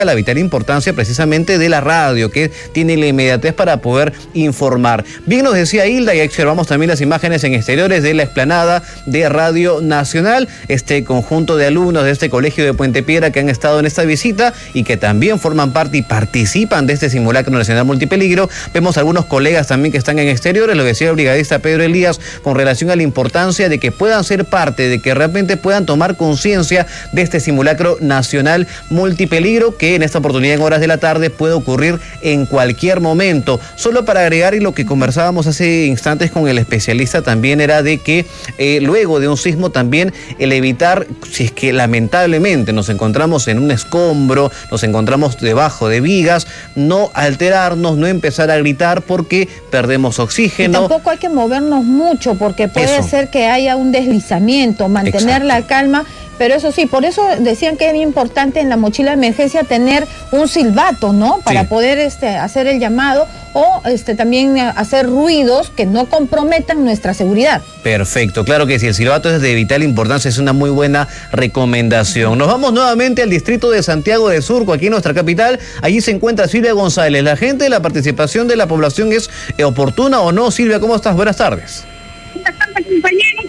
la vital importancia precisamente de la radio, que tiene la inmediatez para poder informar. Bien nos decía Hilda, y observamos también las imágenes en exteriores de la explanada de Radio Nacional, este conjunto de alumnos de este colegio de Puente Piedra que han estado en esta visita y que también forman parte y participan de este simulacro nacional multipeligro. Vemos algunos colegas también que están en exteriores, lo decía el brigadista Pedro Elías, con relación a la importancia de que puedan ser parte, de que realmente puedan tomar conciencia de este simulacro nacional multipeligro, que en esta oportunidad en horas de la tarde puede ocurrir en cualquier momento. Solo para agregar, y lo que conversábamos hace instantes con el especialista también era de que luego de un sismo también el evitar, si es que lamentablemente nos encontramos en un escombro, nos encontramos debajo de vigas, no alterarnos, no empezar a gritar porque perdemos oxígeno. Y tampoco hay que movernos mucho porque puede ser que haya un deslizamiento, mantener la calma. Pero eso sí, por eso decían que era importante en la mochila de emergencia tener un silbato, ¿no? Para poder hacer el llamado o también hacer ruidos que no comprometan nuestra seguridad. Perfecto, claro que sí, el silbato es de vital importancia, es una muy buena recomendación. Nos vamos nuevamente al distrito de Santiago de Surco, aquí en nuestra capital. Allí se encuentra Silvia González. La gente, la participación de la población es oportuna o no. Silvia, ¿cómo estás? Buenas tardes. Buenas tardes, compañeros.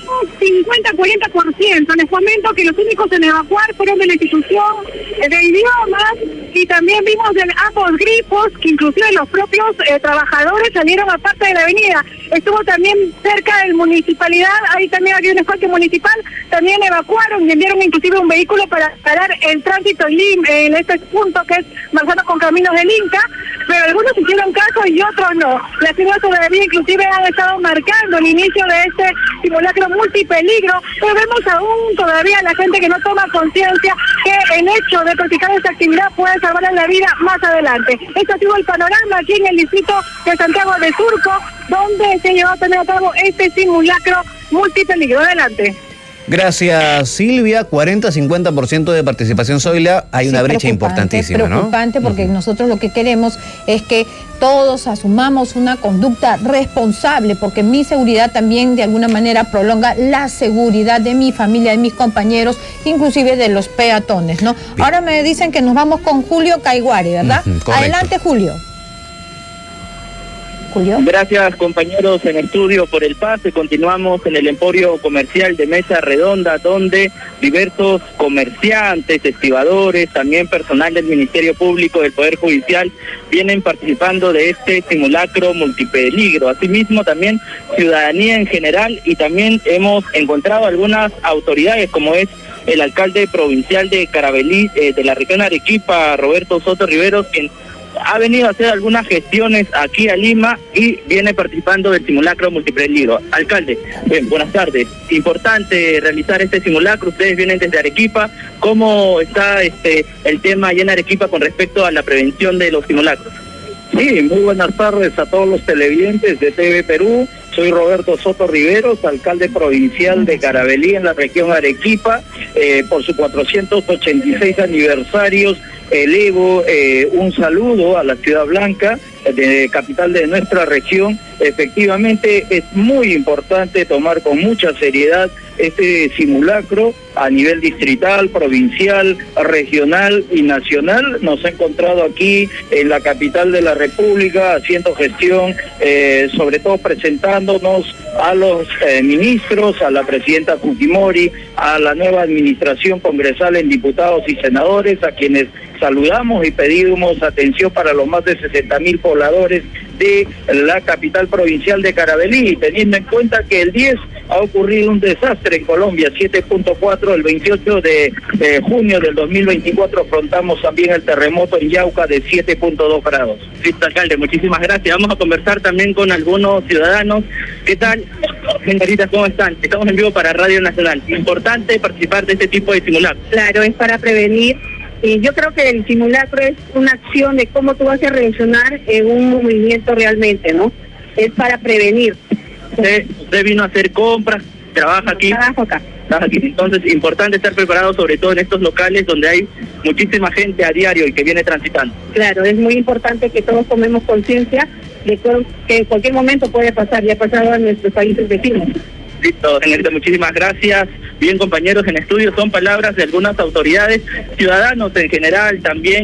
Veíamos 50-40%. Les comento que los únicos en evacuar fueron de la institución de idiomas y también vimos de ambos grifos que inclusive los propios trabajadores salieron aparte de la avenida. Estuvo también cerca de la municipalidad, ahí también había un espacio municipal, también evacuaron y enviaron inclusive un vehículo para parar el tránsito en este punto que es Manzano con Caminos del Inca, pero algunos hicieron caso y otros no. La ciudad todavía inclusive han estado marcando el inicio de este simulacro multipeligro, pero vemos aún todavía a la gente que no toma conciencia que el hecho de practicar esta actividad puede salvarle la vida más adelante. Este ha sido el panorama aquí en el distrito de Santiago de Surco, donde se llevó a tener a cabo este simulacro multipeligro. Adelante. Gracias, Silvia. 40-50% de participación, Zoila. Hay una brecha importantísima, ¿no? Es preocupante porque nosotros lo que queremos es que todos asumamos una conducta responsable, porque mi seguridad también de alguna manera prolonga la seguridad de mi familia, de mis compañeros, inclusive de los peatones, ¿no? Bien. Ahora me dicen que nos vamos con Julio Caiguari, ¿verdad? Adelante, Julio. Gracias, compañeros en estudio, por el pase. Continuamos en el emporio comercial de Mesa Redonda, donde diversos comerciantes, estibadores, también personal del Ministerio Público, del Poder Judicial, vienen participando de este simulacro multipeligro. Asimismo, también ciudadanía en general, y también hemos encontrado algunas autoridades, como es el alcalde provincial de Carabalí, de la región Arequipa, Roberto Soto Riveros, quien ha venido a hacer algunas gestiones aquí a Lima y viene participando del simulacro multipeligro. Alcalde, bien, buenas tardes. Importante realizar este simulacro. Ustedes vienen desde Arequipa. ¿Cómo está el tema allá en Arequipa con respecto a la prevención de los simulacros? Sí, muy buenas tardes a todos los televidentes de TV Perú. Soy Roberto Soto Riveros, alcalde provincial de Carabalí en la región Arequipa. Por su 486 aniversarios, elevo un saludo a la Ciudad Blanca, capital de nuestra región. Efectivamente, es muy importante tomar con mucha seriedad este simulacro a nivel distrital, provincial, regional y nacional. Nos ha encontrado aquí en la capital de la República haciendo gestión, sobre todo presentándonos a los ministros, a la presidenta Fujimori, a la nueva administración congresal en diputados y senadores, a quienes saludamos y pedimos atención para los más de 60.000 pobladores de la capital provincial de Carabalí, teniendo en cuenta que el 10 ha ocurrido un desastre en Colombia, 7.4, el 28 de junio del 2024 afrontamos también el terremoto en Yauca de 7.2 grados. Listo, alcalde, muchísimas gracias. Vamos a conversar también con algunos ciudadanos. ¿Qué tal? Señoritas, ¿cómo están? Estamos en vivo para Radio Nacional. Importante participar de este tipo de simulacros. Claro, es para prevenir. Yo creo que el simulacro es una acción de cómo tú vas a reaccionar en un movimiento realmente, ¿no? Es para prevenir. Usted vino a hacer compras, trabaja aquí. Trabajo acá. Entonces, importante estar preparado, sobre todo en estos locales donde hay muchísima gente a diario y que viene transitando. Claro, es muy importante que todos tomemos conciencia de que en cualquier momento puede pasar, ya ha pasado en nuestros países vecinos. Listo, señorita, muchísimas gracias. Bien, compañeros en estudio, son palabras de algunas autoridades, ciudadanos en general también.